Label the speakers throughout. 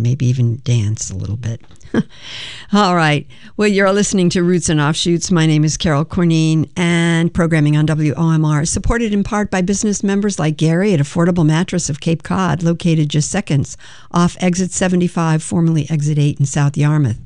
Speaker 1: maybe even dance a little bit. All right. Well, you're listening to Roots and Offshoots. My name is Carol Corneen, and programming on WOMR is supported in part by business members like Gary at Affordable Mattress of Cape Cod, located just seconds off Exit 75, formerly Exit 8 in South Yarmouth.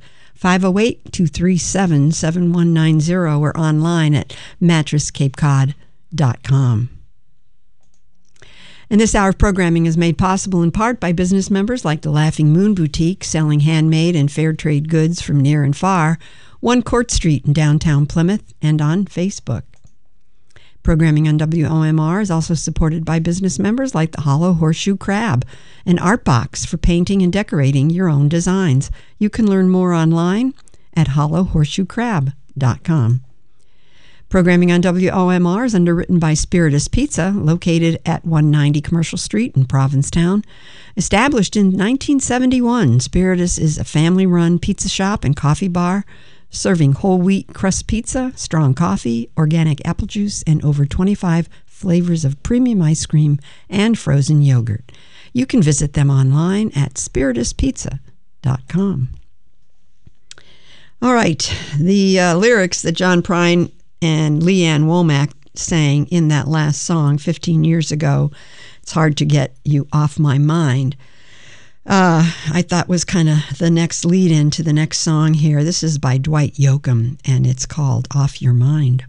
Speaker 1: 508-237-7190 or online at mattresscapecod.com. And this hour of programming is made possible in part by business members like the Laughing Moon Boutique, selling handmade and fair trade goods from near and far, 1 Court Street in downtown Plymouth, and on Facebook. Programming on WOMR is also supported by business members like the Hollow Horseshoe Crab, an art box for painting and decorating your own designs. You can learn more online at hollowhorseshoecrab.com. Programming on WOMR is underwritten by Spiritus Pizza, located at 190 Commercial Street in Provincetown. Established in 1971, Spiritus is a family-run pizza shop and coffee bar, serving whole wheat crust pizza, strong coffee, organic apple juice, and over 25 flavors of premium ice cream and frozen yogurt. You can visit them online at spirituspizza.com. All right, the lyrics that John Prine and Leanne Womack sang in that last song 15 years ago, "It's Hard to Get You Off My Mind," I thought was kind of the next lead-in to the next song here. This is by Dwight Yoakam, and it's called Off Your Mind.